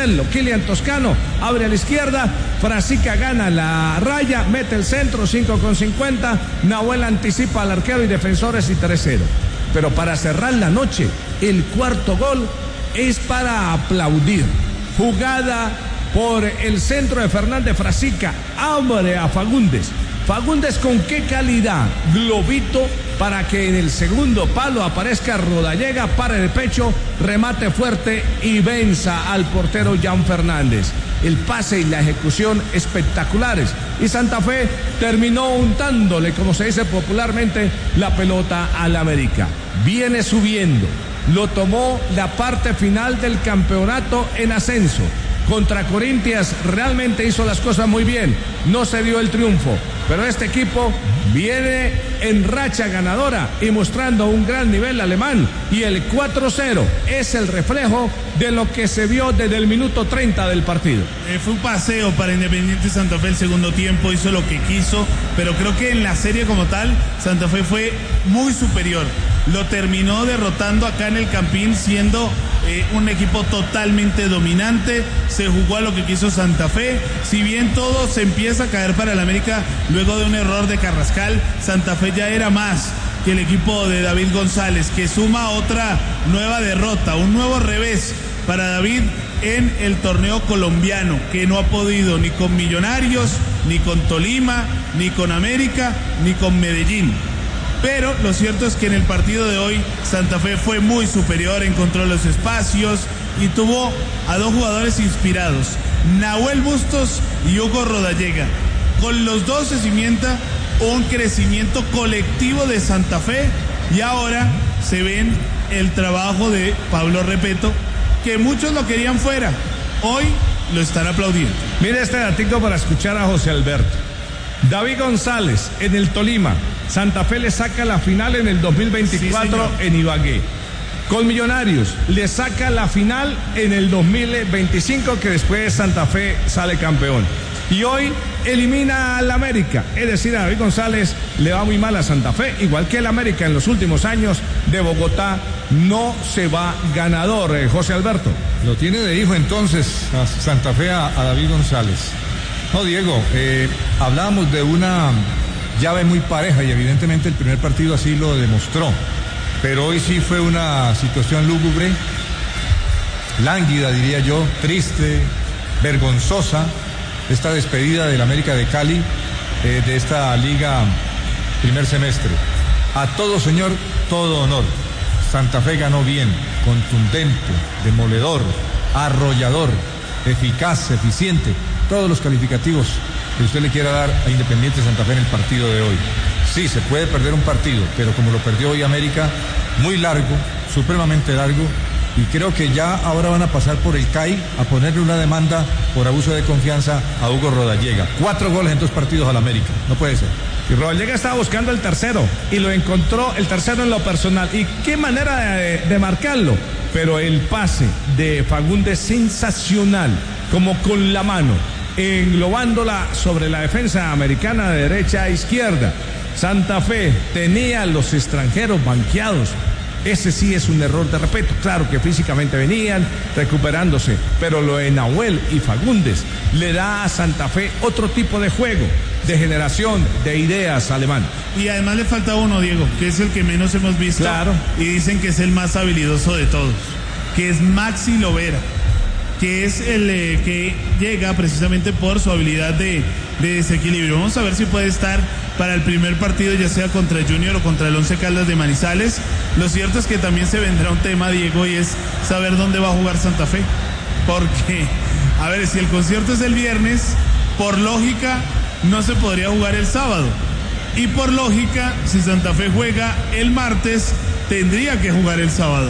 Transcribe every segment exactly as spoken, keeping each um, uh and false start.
hacerlo. Kilian Toscano abre a la izquierda, Frasica gana la raya, mete el centro, cinco con cincuenta, Nahuel anticipa al arquero y defensores y tres cero. Pero para cerrar la noche, el cuarto gol es para aplaudir. Jugada por el centro de Fernández Frasica, abre a Fagundes. Fagundes con qué calidad, globito para que en el segundo palo aparezca Rodallega, pare de pecho, remate fuerte y venza al portero Jan Fernández. El pase y la ejecución espectaculares y Santa Fe terminó untándole, como se dice popularmente, la pelota al América. Viene subiendo, lo tomó la parte final del campeonato en ascenso. Contra Corinthians realmente hizo las cosas muy bien, no se dio el triunfo, pero este equipo viene en racha ganadora y mostrando un gran nivel alemán, y el cuatro cero es el reflejo de lo que se vio desde el minuto treinta del partido. Eh, fue un paseo para Independiente Santa Fe el segundo tiempo, hizo lo que quiso, pero creo que en la serie como tal Santa Fe fue muy superior. Lo terminó derrotando acá en el Campín, siendo eh, un equipo totalmente dominante. Se jugó a lo que quiso Santa Fe. Si bien todo se empieza a caer para el América luego de un error de Carrascal, Santa Fe ya era más que el equipo de David González, que suma otra nueva derrota, un nuevo revés para David en el torneo colombiano, que no ha podido ni con Millonarios, ni con Tolima, ni con América, ni con Medellín. Pero lo cierto es que en el partido de hoy Santa Fe fue muy superior, encontró los espacios y tuvo a dos jugadores inspirados, Nahuel Bustos y Hugo Rodallega. Con los dos se cimienta un crecimiento colectivo de Santa Fe y ahora se ven el trabajo de Pablo Repeto, que muchos lo querían fuera, hoy lo están aplaudiendo. Mire este datico para escuchar a José Alberto. David González en el Tolima, Santa Fe le saca la final en el dos mil veinticuatro sí, en Ibagué. Con Millonarios le saca la final en el dos mil veinticinco, que después Santa Fe sale campeón. Y hoy elimina al América, es decir, a David González le va muy mal a Santa Fe, igual que el América en los últimos años de Bogotá no se va ganador. eh, José Alberto. Lo tiene de hijo entonces a Santa Fe a, a David González. No, Diego, eh, hablábamos de una llave muy pareja y evidentemente el primer partido así lo demostró, pero hoy sí fue una situación lúgubre, lánguida diría yo, triste, vergonzosa, esta despedida del América de Cali eh, de esta liga primer semestre. A todo señor, todo honor. Santa Fe ganó bien, contundente, demoledor, arrollador, eficaz, eficiente, todos los calificativos que usted le quiera dar a Independiente Santa Fe en el partido de hoy. Sí, se puede perder un partido, pero como lo perdió hoy América, muy largo, supremamente largo, y creo que ya ahora van a pasar por el C A I a ponerle una demanda por abuso de confianza a Hugo Rodallega. Cuatro goles en dos partidos al América, no puede ser. Y Rodallega estaba buscando el tercero y lo encontró, el tercero en lo personal. Y qué manera de, de marcarlo, pero el pase de Fagundes sensacional, como con la mano, englobándola sobre la defensa americana de derecha a izquierda. Santa Fe tenía a los extranjeros banqueados. Ese sí es un error de respeto. Claro que físicamente venían recuperándose, pero lo de Nahuel y Fagundes le da a Santa Fe otro tipo de juego, de generación, de ideas alemán. Y además le falta uno, Diego, que es el que menos hemos visto. Claro. Y dicen que es el más habilidoso de todos, que es Maxi Lovera, que es el eh, que llega precisamente por su habilidad de, de desequilibrio. Vamos a ver si puede estar para el primer partido, ya sea contra Junior o contra el Once Caldas de Manizales. Lo cierto es que también se vendrá un tema, Diego, y es saber dónde va a jugar Santa Fe. Porque, a ver, si el concierto es el viernes, por lógica no se podría jugar el sábado. Y por lógica, si Santa Fe juega el martes, tendría que jugar el sábado.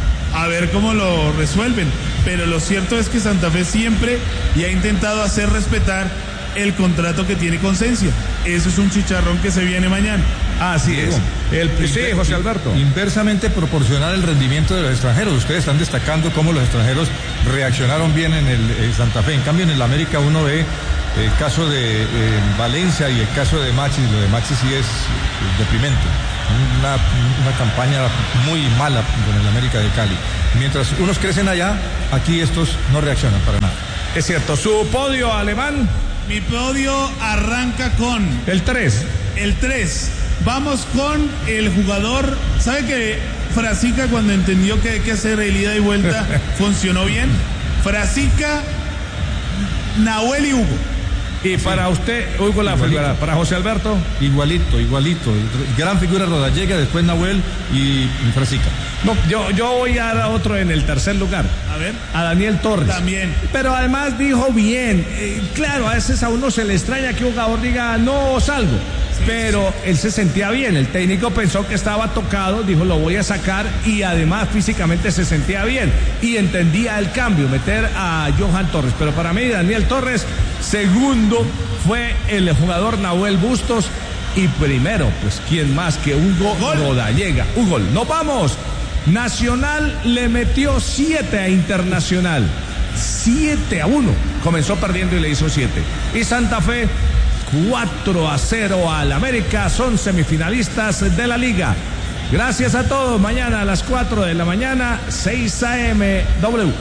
A ver cómo lo resuelven. Pero lo cierto es que Santa Fe siempre y ha intentado hacer respetar el contrato que tiene con Sensia. Eso es un chicharrón que se viene mañana. Así es. El, sí, José Alberto. Inversamente proporcional el rendimiento de los extranjeros. Ustedes están destacando cómo los extranjeros reaccionaron bien en el en Santa Fe. En cambio, en el América uno ve El caso de eh, Valencia y el caso de Maxi, lo de Maxi sí es deprimente. Una, una campaña muy mala con el América de Cali. Mientras unos crecen allá, aquí estos no reaccionan para nada. Es cierto. ¿Su podio, Alemán? Mi podio arranca con... El tres. El tres. Vamos con el jugador... ¿Sabe que Frasica, cuando entendió que hay que hacer el ida y vuelta, funcionó bien? Frasica, Nahuel y Hugo. Y para sí. usted, Hugo, la figura, para José Alberto. Igualito, igualito. Gran figura Rodallega, después Nahuel y Frasica. No, yo, yo voy a dar a otro en el tercer lugar. A ver. A Daniel Torres. También. Pero además dijo bien. Eh, claro, a veces a uno se le extraña que un jugador diga no salgo. Sí, pero sí. Él se sentía bien. El técnico pensó que estaba tocado, dijo lo voy a sacar y además físicamente se sentía bien. Y entendía el cambio, meter a Johan Torres. Pero para mí, Daniel Torres, segundo fue el jugador Nahuel Bustos. Y primero, pues, ¿quién más que Hugo Rodallega? Un gol. ¡Nos vamos! Nacional le metió siete a Internacional. siete a uno. Comenzó perdiendo y le hizo siete. Y Santa Fe, cuatro a cero al América. Son semifinalistas de la Liga. Gracias a todos. Mañana a las cuatro de la mañana, seis a eme W.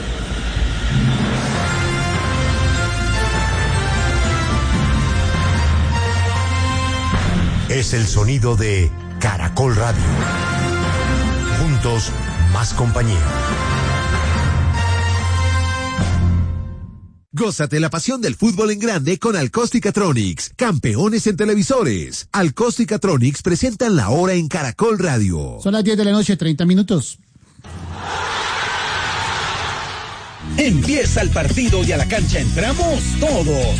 Es el sonido de Caracol Radio. Juntos, más compañía. Gózate la pasión del fútbol en grande con Alcóstica-Tronics, campeones en televisores. Alcóstica-Tronics presentan la hora en Caracol Radio. Son las diez de la noche, treinta minutos. Empieza el partido y a la cancha entramos todos.